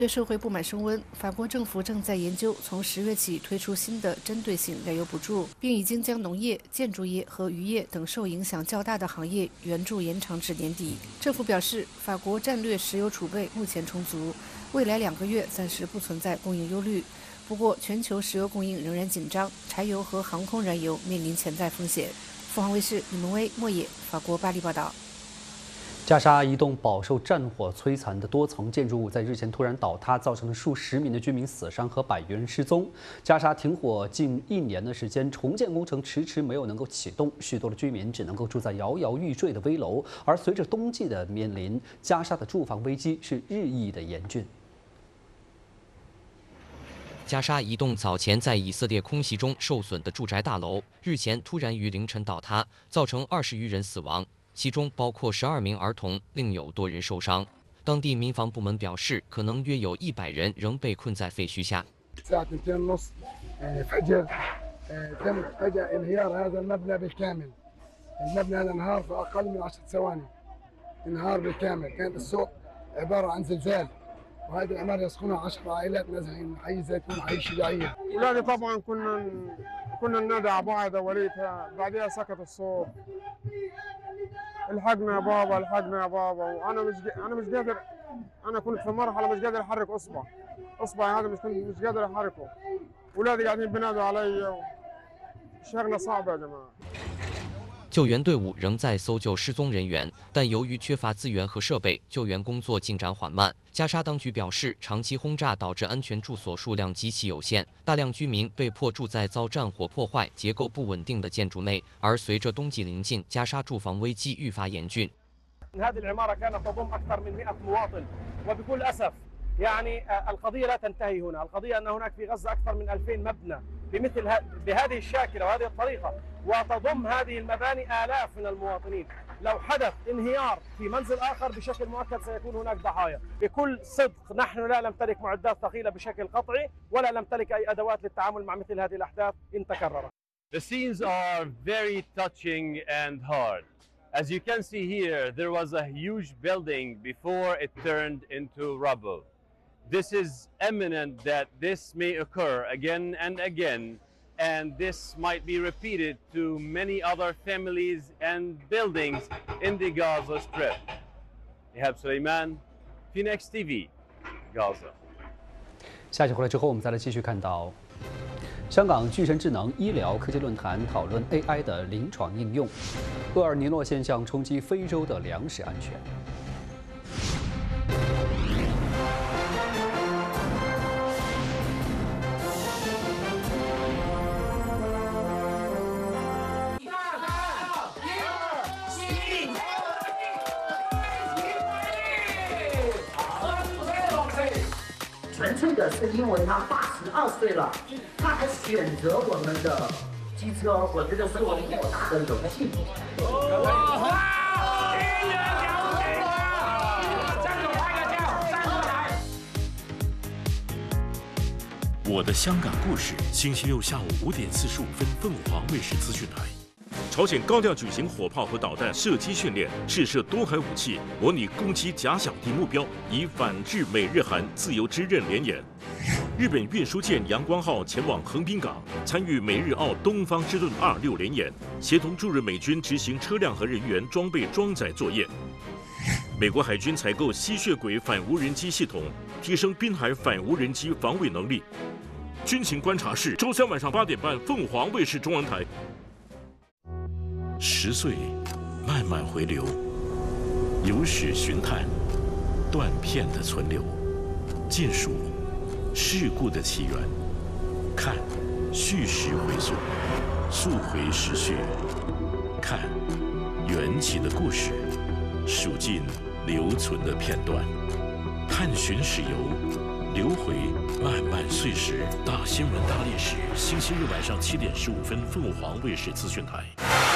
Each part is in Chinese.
对社会不满升温，法国政府正在研究从10月起推出新的针对性燃油补助，并已经将农业、建筑业和渔业等受影响较大的行业援助延长至年底。政府表示，法国战略石油储备目前充足，未来2个月暂时不存在供应忧虑。不过，全球石油供应仍然紧张，柴油和航空燃油面临潜在风险。凤凰卫视李梦薇、莫野，法国巴黎报道。 加沙一栋饱受战火摧残的多层建筑物在日前突然倒塌，造成了数十名的居民死伤和100余人失踪。加沙停火近1年的时间，重建工程迟迟没有能够启动，许多的居民只能够住在摇摇欲坠的危楼。而随着冬季的面临，加沙的住房危机是日益的严峻。 加沙一栋早前在以色列空袭中受损的住宅大楼，日前突然于凌晨倒塌，造成20余人死亡。其中包括12名儿童，另有多人受伤。当地民防部门表示，可能约有100人仍被困在废墟下。 وهذه العمارة يسكنها 10 عائلات نازحين حي زيتون حي الشجاعية. أولادي طبعا كنا ننادي على بعض وليتها بعدها سكت الصوت. الحقنا يا بابا الحقنا يا بابا وأنا مش قادر أنا كنت في مرحلة مش قادر أحرك إصبعي هذا مش قادر أحركه. أولادي قاعدين بينادوا علي شغلة صعبة يا جماعة. 救援队伍仍在搜救失踪人员，但由于缺乏资源和设备，救援工作进展缓慢。加沙当局表示，长期轰炸导致安全住所数量极其有限，大量居民被迫住在遭战火破坏、结构不稳定的建筑内。而随着冬季临近，加沙住房危机愈发严峻。 يعني القضية لا تنتهي هنا، القضية أن هناك في غزة أكثر من 2000 مبنى بهذه الشاكلة وهذه الطريقة، وتضم هذه المباني آلاف من المواطنين. لو حدث انهيار في منزل آخر بشكل مؤكد سيكون هناك ضحايا. بكل صدق نحن لا نمتلك معدات ثقيلة بشكل قطعي ولا نمتلك أي أدوات للتعامل مع مثل هذه الأحداث إن تكررت. The scenes are very touching and hard. As you can see here, there was a huge building before it turned into rubble. This is imminent that this may occur again and again, and this might be repeated to many other families and buildings in the Gaza Strip. Ihab Suleiman, Phoenix TV, Gaza. 下集回来之后，我们再来继续看到香港巨神智能医疗科技论坛讨论 AI 的临床应用，厄尔尼诺现象冲击非洲的粮食安全。 纯粹的是因为他82岁了，他还选择我们的机车，我觉得是我们莫大的荣幸。 我的香港故事，星期六下午5点45分，凤凰卫视资讯台。朝鲜高调举行火炮和导弹射击训练，试射多海武器，模拟攻击假想敌目标，以反制美日韩自由之刃联演。日本运输舰阳光号前往横滨港，参与美日澳东方之盾26联演，协同驻日美军执行车辆和人员装备装载作业。美国海军采购吸血鬼反无人机系统，提升滨海反无人机防卫能力。军情观察室，周3晚上8点半，凤凰卫视中文台。10岁，慢慢回流，有史寻探，断片的存留，尽数事故的起源，看叙事回溯，溯回时序，看缘起的故事，数尽留存的片段，探寻史游，流回漫漫岁时。大新闻大历史，星期日晚上7点15分，凤凰卫视资讯台。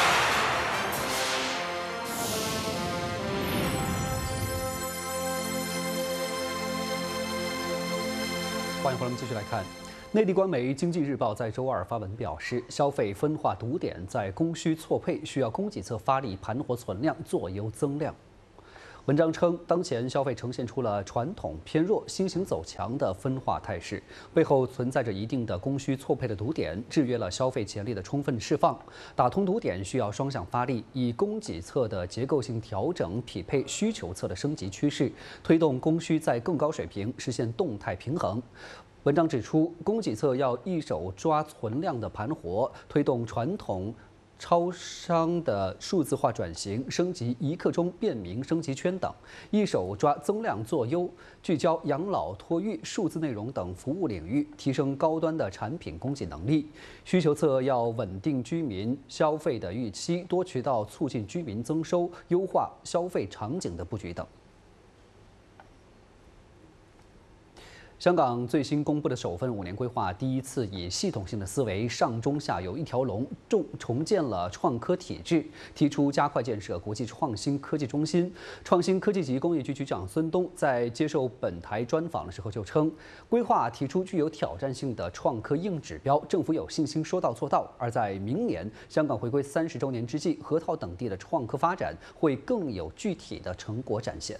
欢迎回来，我们继续来看。内地官媒《经济日报》在周2发文表示，消费分化堵点在供需错配，需要供给侧发力盘活存量，做优增量。 文章称，当前消费呈现出了传统偏弱、新型走强的分化态势，背后存在着一定的供需错配的堵点，制约了消费潜力的充分释放。打通堵点需要双向发力，以供给侧的结构性调整匹配需求侧的升级趋势，推动供需在更高水平实现动态平衡。文章指出，供给侧要一手抓存量的盘活，推动传统超商的数字化转型升级一刻钟便民升级圈等，一手抓增量做优，聚焦养老、托育、数字内容等服务领域，提升高端的产品供给能力。需求侧要稳定居民消费的预期，多渠道促进居民增收，优化消费场景的布局等。香港最新公布的首份5年规划，第一次以系统性的思维，上中下游一条龙，重建了创科体制，提出加快建设国际创新科技中心。创新科技及工业局局长孙东在接受本台专访的时候就称，规划提出具有挑战性的创科硬指标，政府有信心说到做到。而在明年香港回归30周年之际，河套等地的创科发展会更有具体的成果展现。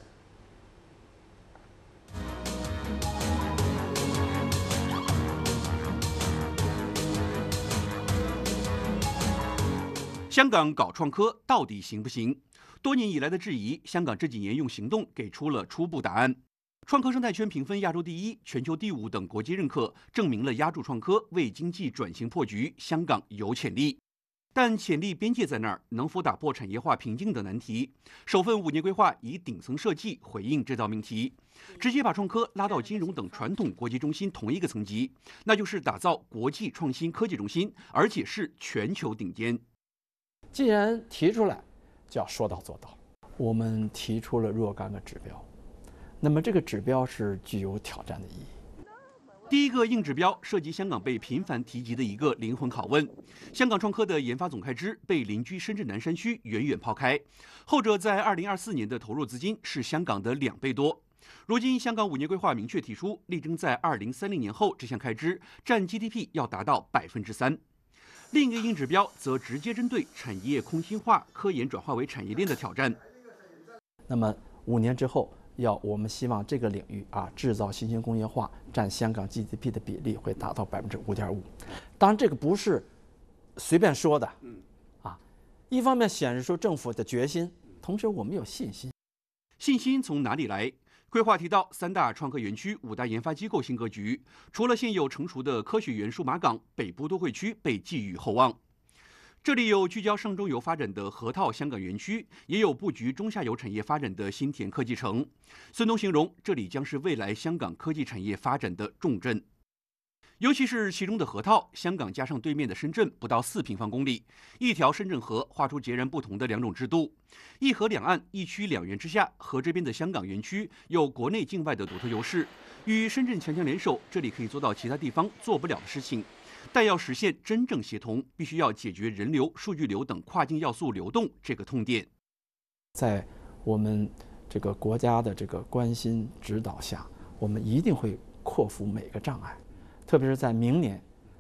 香港搞创科到底行不行？多年以来的质疑，香港这几年用行动给出了初步答案。创科生态圈评分亚洲第1、全球第5等国际认可，证明了压住创科、为经济转型破局，香港有潜力。但潜力边界在那儿，能否打破产业化瓶颈的难题？首份5年规划以顶层设计回应这道命题，直接把创科拉到金融等传统国际中心同一个层级，那就是打造国际创新科技中心，而且是全球顶尖。 既然提出来，就要说到做到。我们提出了若干个指标，那么这个指标是具有挑战的意义。 第一个硬指标涉及香港被频繁提及的一个灵魂拷问：香港创科的研发总开支被邻居深圳南山区远远抛开，后者在2024年的投入资金是香港的2倍多。如今，香港5年规划明确提出，力争在2030年后这项开支占 GDP 要达到3%。另一个硬指标则直接针对产业空心化、科研转化为产业链的挑战。 那么5年之后，我们希望这个领域制造新型工业化占香港 GDP 的比例会达到5.5%。当然，这个不是随便说的，一方面显示出政府的决心，同时我们有信心。 信心从哪里来？规划提到3大创科园区、5大研发机构新格局，除了现有成熟的科学园数码港，北部都会区被寄予厚望。这里有聚焦上中游发展的河套香港园区，也有布局中下游产业发展的新田科技城。孙东形容这里将是未来香港科技产业发展的重镇。尤其是其中的河套，香港加上对面的深圳，不到4平方公里，一条深圳河画出截然不同的2种制度。一河两岸、一区2园之下，河这边的香港园区有国内境外的独特优势，与深圳强强联手，这里可以做到其他地方做不了的事情。但要实现真正协同，必须要解决人流、数据流等跨境要素流动这个痛点。 在我们这个国家的这个关心指导下，我们一定会克服每个障碍。特别是在明年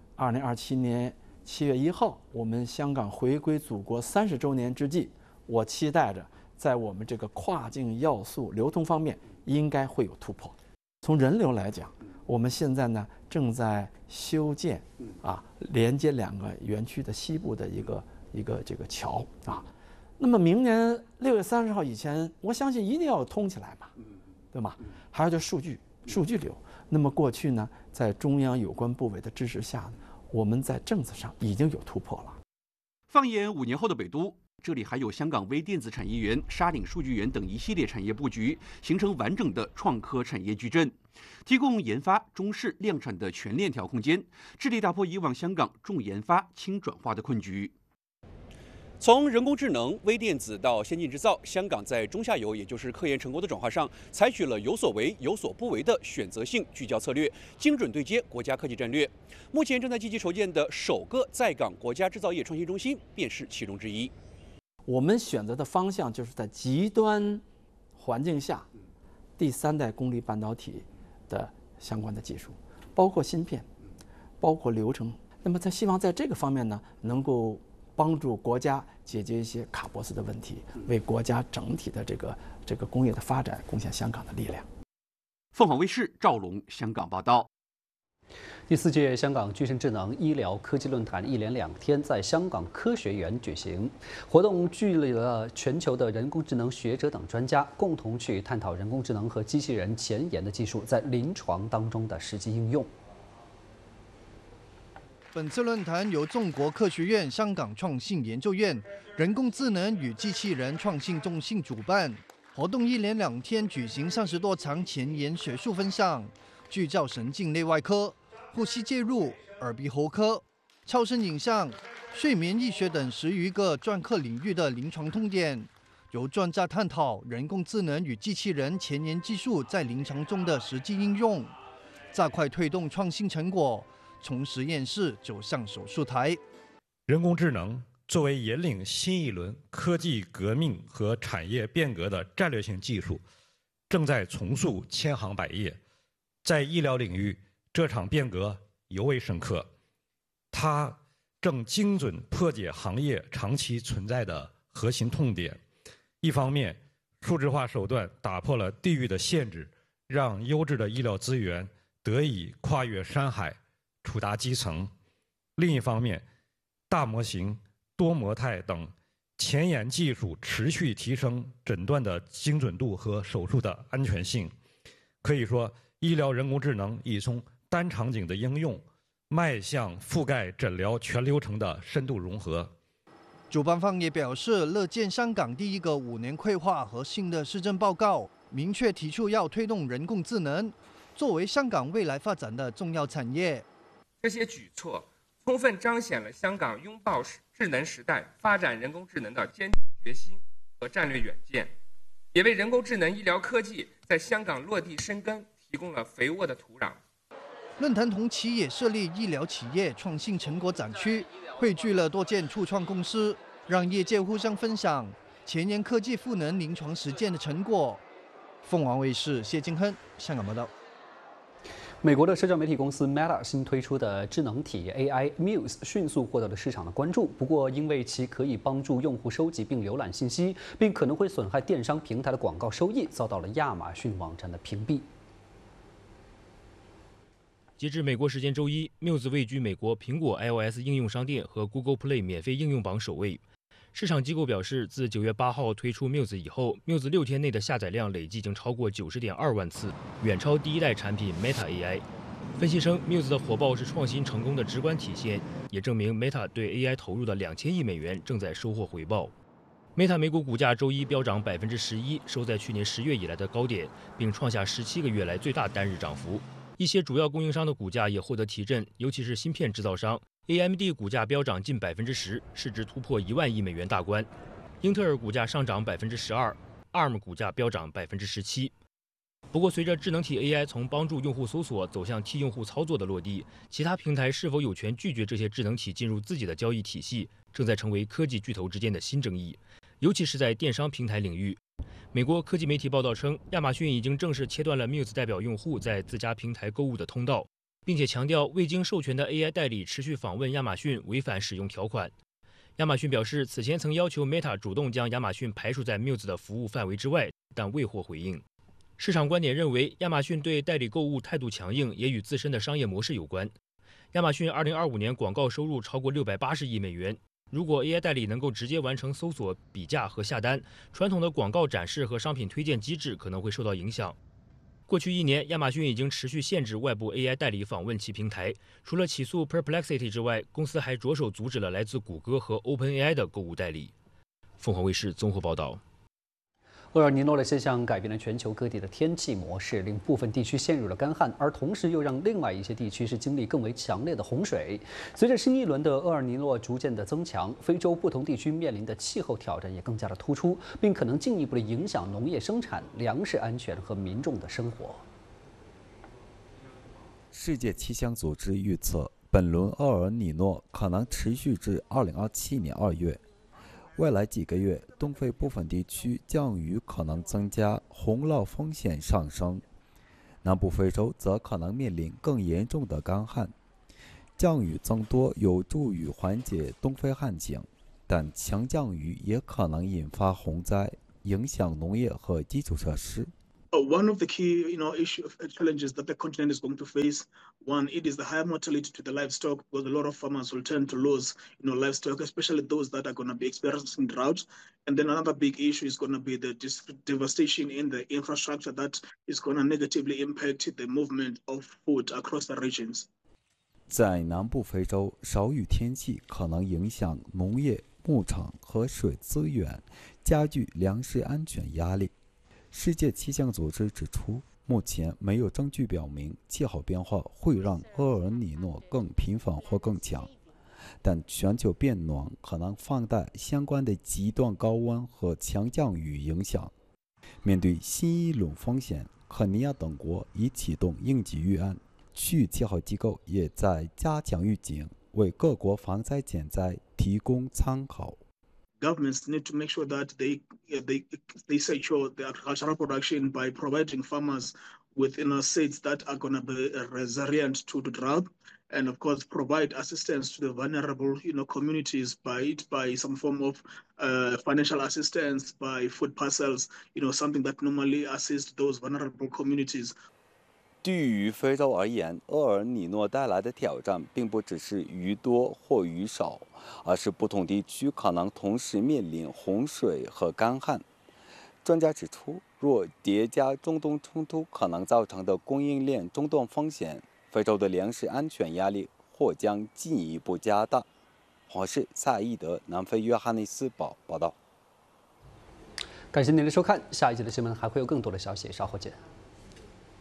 2027年7月1号，我们香港回归祖国30周年之际，我期待着在我们这个跨境要素流通方面应该会有突破。从人流来讲，我们现在呢正在修建连接2个园区的西部的一个这个桥那么明年6月30号以前，我相信一定要通起来嘛，对吗？还有就是数据流。那么过去呢，在中央有关部委的支持下呢，我们在政策上已经有突破了。 放眼5年后的北都，这里还有香港微电子产业园、沙岭数据园等一系列产业布局，形成完整的创科产业矩阵，提供研发、中试、量产的全链条空间，致力打破以往香港重研发、轻转化的困局。从人工智能、微电子到先进制造，香港在中下游，也就是科研成果的转化上，采取了有所为、有所不为的选择性聚焦策略，精准对接国家科技战略。目前正在积极筹建的首个在港国家制造业创新中心，便是其中之一。 我们选择的方向就是在极端环境下，第3代功率半导体的相关的技术，包括芯片，包括流程。那么希望在这个方面呢，能够帮助国家解决一些卡脖子的问题，为国家整体的这个工业的发展贡献香港的力量。 凤凰卫视赵龙香港报道。 第4届香港具身智能医疗科技论坛一连2天在香港科学园举行，活动聚集了全球的人工智能学者等专家，共同去探讨人工智能和机器人前沿的技术在临床当中的实际应用。 本次论坛由中国科学院香港创新研究院人工智能与机器人创新中心主办，活动一连2天举行30多场前沿学术分享，聚焦神经内外科、呼吸介入、耳鼻喉科、超声影像、睡眠医学等10余个专科领域的临床痛点，由专家探讨人工智能与机器人前沿技术在临床中的实际应用，加快推动创新成果从实验室走向手术台。 人工智能作为引领新一轮科技革命和产业变革的战略性技术，正在重塑千行百业。在医疗领域，这场变革尤为深刻，它正精准破解行业长期存在的核心痛点。一方面，数字化手段打破了地域的限制，让优质的医疗资源得以跨越山海，触达基层；另一方面，大模型、多模态等前沿技术持续提升诊断的精准度和手术的安全性。可以说，医疗人工智能已从单场景的应用迈向覆盖诊疗全流程的深度融合。 主办方也表示，乐见香港第一个5年规划和新的施政报告明确提出要推动人工智能作为香港未来发展的重要产业。 这些举措充分彰显了香港拥抱智能时代、发展人工智能的坚定决心和战略远见，也为人工智能医疗科技在香港落地生根提供了肥沃的土壤。 论坛同期也设立医疗企业创新成果展区，汇聚了多间初创公司，让业界互相分享前沿科技赋能临床实践的成果。凤凰卫视谢金亨香港报道。 美国的社交媒体公司 Meta 新推出的智能体 AI Muse 迅速获得了市场的关注，不过因为其可以帮助用户收集并浏览信息，并可能会损害电商平台的广告收益，遭到了亚马逊网站的屏蔽。 截至美国时间周一 ，Muse 位居美国苹果 iOS 应用商店和 Google Play 免费应用榜首位。市场机构表示，自9月8号推出 Muse 以后 ，Muse 6天内的下载量累计已经超过90.2万次，远超第一代产品 Meta AI。分析称 ，Muse 的火爆是创新成功的直观体现，也证明 Meta 对 AI 投入的2000亿美元正在收获回报。Meta 美股股价周一飙涨11%，收在去年10月以来的高点，并创下17个月来最大单日涨幅。一些主要供应商的股价也获得提振，尤其是芯片制造商。AMD 股价飙涨近10%，市值突破1万亿美元大关。英特尔股价上涨12%，ARM 股价飙涨17%。不过，随着智能体 AI 从帮助用户搜索走向替用户操作的落地，其他平台是否有权拒绝这些智能体进入自己的交易体系，正在成为科技巨头之间的新争议，尤其是在电商平台领域。美国科技媒体报道称，亚马逊已经正式切断了 Muse 代表用户在自家平台购物的通道，并且强调未经授权的 AI 代理持续访问亚马逊违反使用条款。亚马逊表示，此前曾要求 Meta 主动将亚马逊排除在 Muse 的服务范围之外，但未获回应。市场观点认为，亚马逊对代理购物态度强硬，也与自身的商业模式有关。亚马逊2025年广告收入超过680亿美元。如果 AI 代理能够直接完成搜索、比价和下单，传统的广告展示和商品推荐机制可能会受到影响。过去1年，亚马逊已经持续限制外部 AI 代理访问其平台。除了起诉 Perplexity 之外，公司还着手阻止了来自谷歌和 OpenAI 的购物代理。凤凰卫视综合报道。 厄尔尼诺的现象改变了全球各地的天气模式，令部分地区陷入了干旱，而同时又让另外一些地区是经历更为强烈的洪水。随着新一轮的厄尔尼诺逐渐的增强，非洲不同地区面临的气候挑战也更加的突出，并可能进一步的影响农业生产、粮食安全和民众的生活。 世界气象组织预测，本轮厄尔尼诺可能持续至2027年2月。未来几个月，东非部分地区降雨可能增加，洪涝风险上升；南部非洲则可能面临更严重的干旱。降雨增多有助于缓解东非旱情， 但强降雨也可能引发洪灾，影响农业和基础设施。 One of the key, challenges that the continent is going to face, one, it is the higher mortality to the livestock, because a lot of farmers will tend to lose, livestock, especially those that are going to be experiencing drought. And then another big issue is going to be the devastation in the infrastructure that is going to negatively impact the movement of food across the regions. 在南部非洲，少雨天气可能影响农业、牧场和水资源，加剧粮食安全压力。世界气象组织指出，目前没有证据表明气候变化会让厄尔尼诺更频繁或更强，但全球变暖可能放大相关的极端高温和强降雨影响。面对新一轮风险，肯尼亚等国已启动应急预案，区域气候机构也在加强预警，为各国防灾减灾提供参考。 Governments need to make sure that they secure the agricultural production by providing farmers with seeds that are going to be resilient to the drought, and of course provide assistance to the vulnerable communities by some form of financial assistance, by food parcels, something that normally assists those vulnerable communities. 对于非洲而言，厄尔尼诺带来的挑战并不只是雨多或雨少，而是不同地区可能同时面临洪水和干旱。专家指出，若叠加中东冲突可能造成的供应链中断风险，非洲的粮食安全压力或将进一步加大。华视萨义德，南非约翰内斯堡报道。 感谢您的收看，下一节的新闻还会有更多的消息，稍后见。